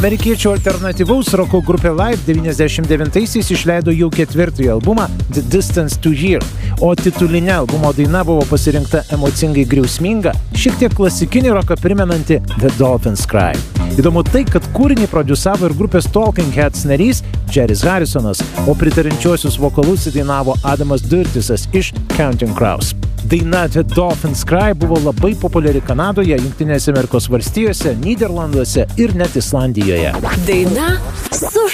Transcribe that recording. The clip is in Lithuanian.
Amerikiečių alternatyvaus roko grupė Live 99-aisiais išleido jau 4. albumą The Distance to Here, o titulinė albumo daina buvo pasirinkta emocingai griausminga, šiek tiek klasikinį roką primenanti The Dolphins Cry. Įdomu tai, kad kūrinį prodiusavo ir grupės Talking Heads narys Jerry's Harrisonas, o pritarančiuosius vokalus įdainavo Adamas Dirtisas iš Counting Crows. Daina The Dolphins Cry buvo labai populiari Kanadoje, Jungtinėse Amerikos valstijose, Nyderlanduose ir net Islandijoje. Daina su